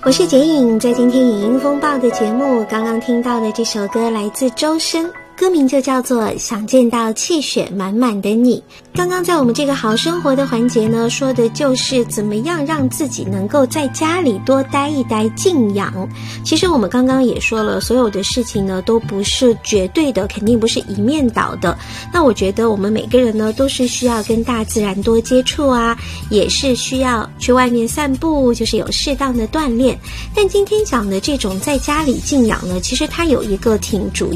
我是简颖，在今天影音风暴的节目，刚刚听到的这首歌来自周深，歌名就叫做《想见到气血满满的你》。刚刚在我们这个好生活的环节呢，说的就是怎么样让自己能够在家里多待一待，静养。其实我们刚刚也说了，所有的事情呢都不是绝对的，肯定不是一面倒的。那我觉得我们每个人呢都是需要跟大自然多接触啊，也是需要去外面散步，就是有适当的锻炼。但今天讲的这种在家里静养呢，其实它有一个挺主